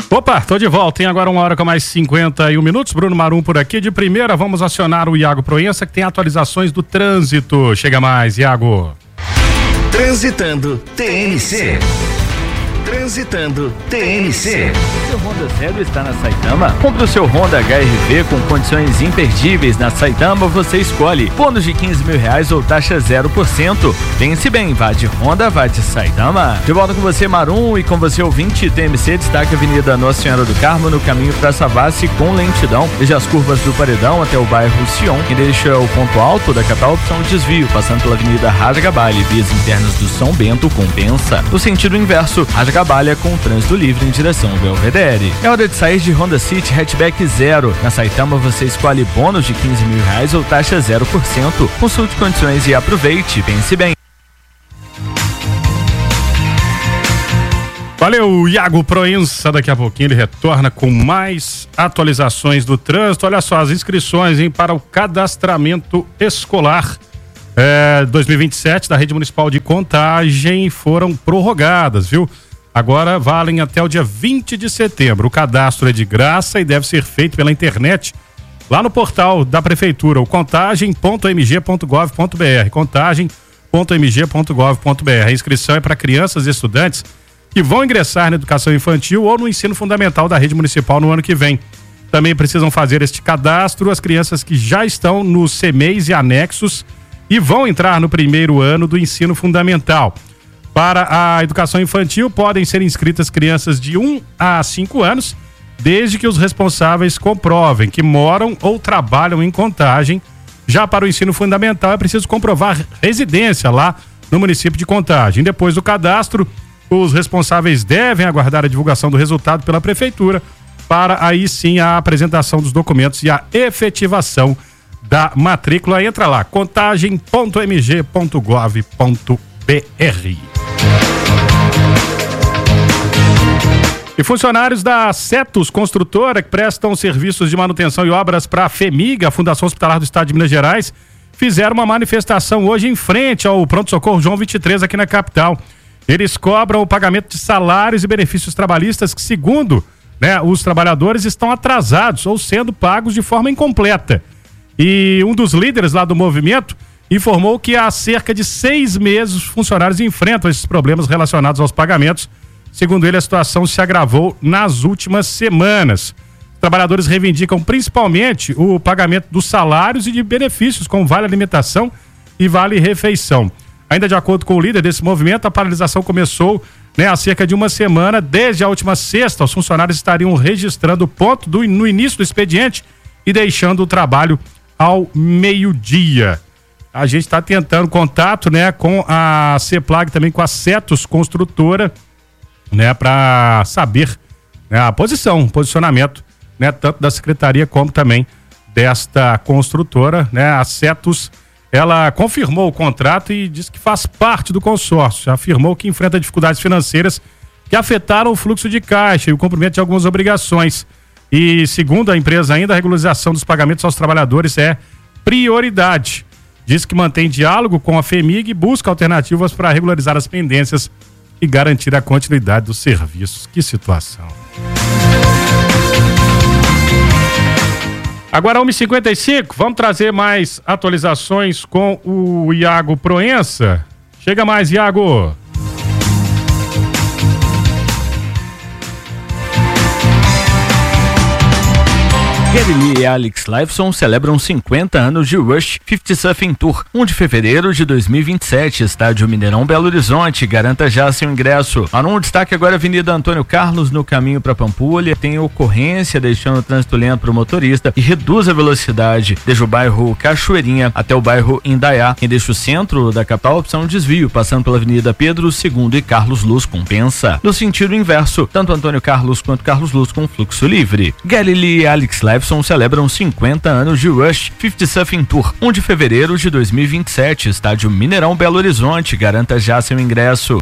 Opa, tô de volta, tem agora 1h com mais 51 minutos, Bruno Marum por aqui. De primeira, vamos acionar o Iago Proença, que tem atualizações do trânsito. Chega mais, Iago. Transitando TNC. Transitando TNC. Seu Honda Zero está na Saitama? Compre o seu Honda HR-V com condições imperdíveis na Saitama, você escolhe bônus de R$15 mil ou taxa 0%. Pense bem, vá de Honda, vá de Saitama. De volta com você, Marum, e com você, ouvinte. TMC destaca a Avenida Nossa Senhora do Carmo no caminho para Savassi com lentidão, desde as curvas do Paredão até o bairro Sion, que deixa o ponto alto da capital opção de desvio, passando pela Avenida Rajagabali, vias internas do São Bento compensa. No sentido inverso, Rajagabali com trânsito livre em direção ao Belvedere. É hora de sair de Honda City Hatchback Zero. Na Saitama você escolhe bônus de R$15 mil ou taxa 0%. Consulte condições e aproveite. Pense bem. Valeu, Iago Proença. Daqui a pouquinho ele retorna com mais atualizações do trânsito. Olha só, as inscrições para o cadastramento escolar 2027 da Rede Municipal de Contagem foram prorrogadas, viu? Agora valem até o dia 20 de setembro. O cadastro é de graça e deve ser feito pela internet lá no portal da Prefeitura, o contagem.mg.gov.br. contagem.mg.gov.br. A inscrição é para crianças e estudantes que vão ingressar na educação infantil ou no ensino fundamental da rede municipal no ano que vem. Também precisam fazer este cadastro as crianças que já estão nos CMEIs e anexos e vão entrar no primeiro ano do ensino fundamental. Para a educação infantil, podem ser inscritas crianças de 1 a 5 anos, desde que os responsáveis comprovem que moram ou trabalham em Contagem. Já para o ensino fundamental, é preciso comprovar residência lá no município de Contagem. Depois do cadastro, os responsáveis devem aguardar a divulgação do resultado pela Prefeitura, para aí sim a apresentação dos documentos e a efetivação da matrícula. Entra lá, contagem.mg.gov.br. E funcionários da Cetus Construtora, que prestam serviços de manutenção e obras para a FEMIG, a Fundação Hospitalar do Estado de Minas Gerais, fizeram uma manifestação hoje em frente ao Pronto-Socorro João 23 aqui na capital. Eles cobram o pagamento de salários e benefícios trabalhistas que, segundo os trabalhadores, estão atrasados ou sendo pagos de forma incompleta. E um dos líderes lá do movimento informou que há cerca de 6 meses os funcionários enfrentam esses problemas relacionados aos pagamentos. Segundo ele, a situação se agravou nas últimas semanas. Os trabalhadores reivindicam principalmente o pagamento dos salários e de benefícios, como vale alimentação e vale refeição. Ainda de acordo com o líder desse movimento, a paralisação começou há cerca de uma semana. Desde a última sexta, os funcionários estariam registrando o ponto no início do expediente e deixando o trabalho ao meio-dia. A gente está tentando contato com a CEPLAG, também com a Cetus Construtora, para saber o posicionamento, tanto da secretaria como também desta construtora. A Cetus, ela confirmou o contrato e disse que faz parte do consórcio. Afirmou que enfrenta dificuldades financeiras que afetaram o fluxo de caixa e o cumprimento de algumas obrigações. E, segundo a empresa ainda, a regularização dos pagamentos aos trabalhadores é prioridade. Diz que mantém diálogo com a FEMIG e busca alternativas para regularizar as pendências e garantir a continuidade dos serviços. Que situação. Agora 1h55, vamos trazer mais atualizações com o Iago Proença. Chega mais, Iago. Geddy Lee e Alex Lifeson celebram 50 anos de Rush 50 Surfing Tour, 1 de fevereiro de 2027, estádio Mineirão, Belo Horizonte. Garanta já seu ingresso. Um destaque agora, Avenida Antônio Carlos, no caminho para Pampulha. Tem ocorrência deixando o trânsito lento para o motorista e reduz a velocidade desde o bairro Cachoeirinha até o bairro Indaiá. Quem deixa o centro da capital, opção desvio, passando pela Avenida Pedro II e Carlos Luz compensa. No sentido inverso, tanto Antônio Carlos quanto Carlos Luz com fluxo livre. Geddy Lee e Alex Lifeson celebram 50 anos de Rush 50 Surfing Tour, 1 de fevereiro de 2027, estádio Mineirão, Belo Horizonte. Garanta já seu ingresso.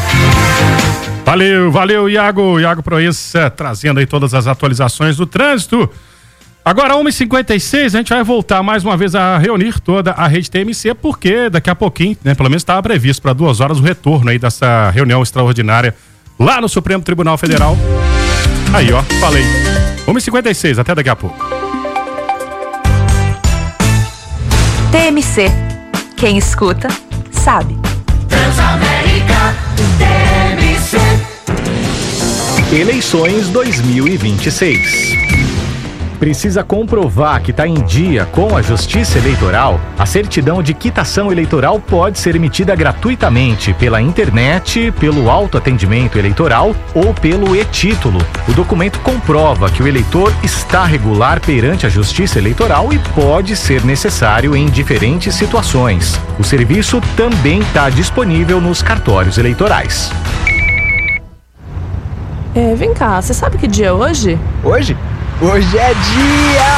Valeu, Iago Proença, trazendo aí todas as atualizações do trânsito. Agora 1h56, a gente vai voltar mais uma vez a reunir toda a rede TMC, porque daqui a pouquinho, pelo menos estava previsto para 2 horas o retorno aí dessa reunião extraordinária lá no Supremo Tribunal Federal. Aí, ó, falei. 1h56, até daqui a pouco. TMC. Quem escuta, sabe. Transamérica TMC. Eleições 2026. Precisa comprovar que está em dia com a Justiça Eleitoral? A certidão de quitação eleitoral pode ser emitida gratuitamente pela internet, pelo autoatendimento eleitoral ou pelo e-título. O documento comprova que o eleitor está regular perante a Justiça Eleitoral e pode ser necessário em diferentes situações. O serviço também está disponível nos cartórios eleitorais. Vem cá, você sabe que dia é hoje? Hoje? Hoje é dia!